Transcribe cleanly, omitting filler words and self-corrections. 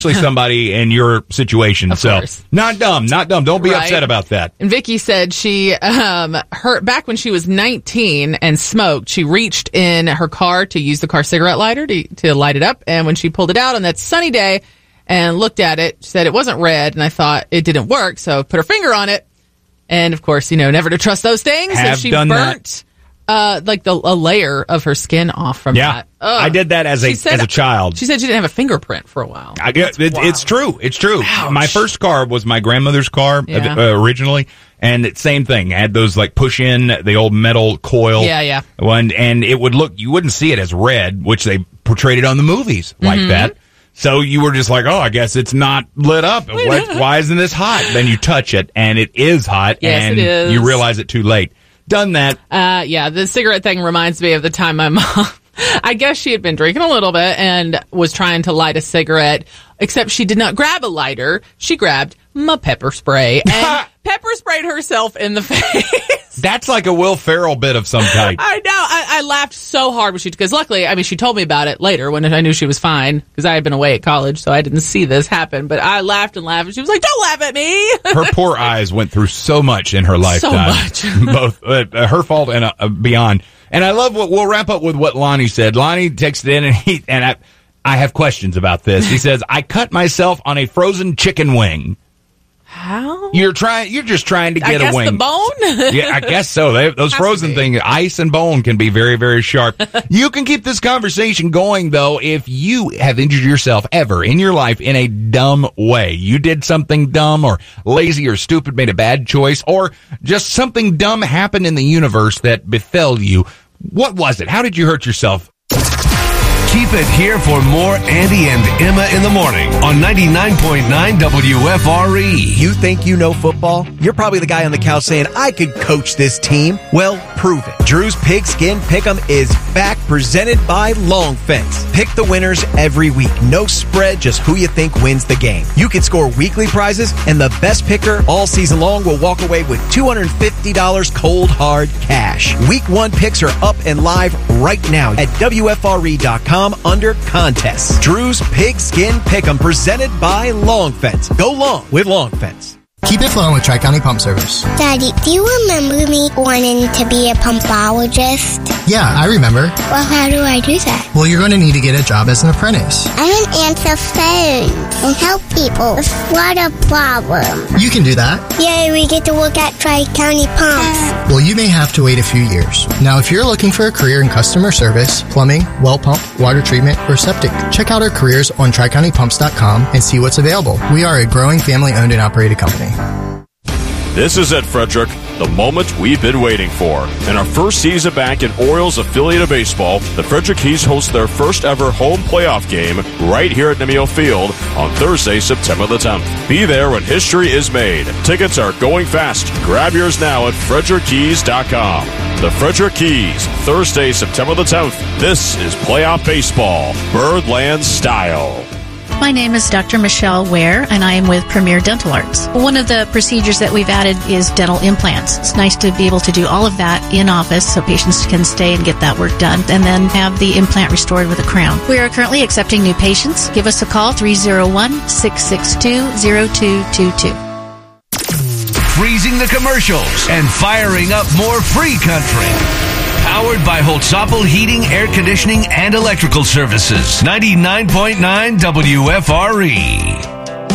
somebody in your situation. So not dumb. Don't be upset about that. And Vicky said she, back when she was 19 and smoked, she reached in her car to use the car cigarette lighter to light it up. And when she pulled it out on that sunny day and looked at it, she said it wasn't red. And I thought it didn't work. So I put her finger on it. And of course, never to trust those things. And she burnt a layer of her skin off from that. I did that as a child. She said she didn't have a fingerprint for a while. It's true. It's true. Ouch. My first car was my grandmother's car originally, and same thing. It had those push in the old metal coil. Yeah. One, and it would look. You wouldn't see it as red, which they portrayed it on the movies like that. So you were just like, oh, I guess it's not lit up. Why isn't this hot? Then you touch it, and it is hot, and it is. You realize it too late. Done that. The cigarette thing reminds me of the time my mom, I guess she had been drinking a little bit and was trying to light a cigarette, except she did not grab a lighter. She grabbed my pepper spray and pepper sprayed herself in the face. That's like a Will Ferrell bit of some type. I know. I laughed so hard because luckily, she told me about it later when I knew she was fine because I had been away at college, so I didn't see this happen. But I laughed and laughed, and she was like, "Don't laugh at me." Her poor eyes went through so much in her lifetime. So much. Both her fault and beyond. And I love we'll wrap up with what Lonnie said. Lonnie texted in, and I have questions about this. He says, "I cut myself on a frozen chicken wing." How? You're just trying to get a wing. The bone? Yeah, I guess so. Those frozen things, ice and bone, can be very, very sharp. You can keep this conversation going, though, if you have injured yourself ever in your life in a dumb way. You did something dumb or lazy or stupid, made a bad choice, or just something dumb happened in the universe that befell you. What was it? How did you hurt yourself? Keep it here for more Andy and Emma in the morning on 99.9 WFRE. You think you know football? You're probably the guy on the couch saying, I could coach this team. Well, prove it. Drew's Pigskin Pick'em is back, presented by Long Fence. Pick the winners every week. No spread, just who you think wins the game. You can score weekly prizes, and the best picker all season long will walk away with $250 cold hard cash. Week 1 picks are up and live right now at WFRE.com under contests. Drew's Pigskin Pick'em, presented by Long Fence. Go long with Long Fence. Keep it flowing with Tri-County Pump Service. Daddy, do you remember me wanting to be a pumpologist? Yeah, I remember. Well, how do I do that? Well, you're going to need to get a job as an apprentice. I want to answer phones and help people with water problems. You can do that. Yay, we get to work at Tri-County Pumps. Well, you may have to wait a few years. Now, if you're looking for a career in customer service, plumbing, well pump, water treatment, or septic, check out our careers on TriCountyPumps.com and see what's available. We are a growing family-owned and operated company. This is it, Frederick, the moment we've been waiting for. In our first season back in Orioles affiliate of baseball, the Frederick Keys host their first ever home playoff game right here at Nimio Field on Thursday, September the 10th. Be there when history is made. Tickets are going fast. Grab yours now at FrederickKeys.com. The Frederick Keys, Thursday, September the 10th. This is playoff baseball, Birdland style. My name is Dr. Michelle Ware, and I am with Premier Dental Arts. One of the procedures that we've added is dental implants. It's nice to be able to do all of that in office so patients can stay and get that work done and then have the implant restored with a crown. We are currently accepting new patients. Give us a call, 301-662-0222. Freezing the commercials and firing up more free country. Powered by Holtzapfel Heating, Air Conditioning, and Electrical Services. 99.9 WFRE.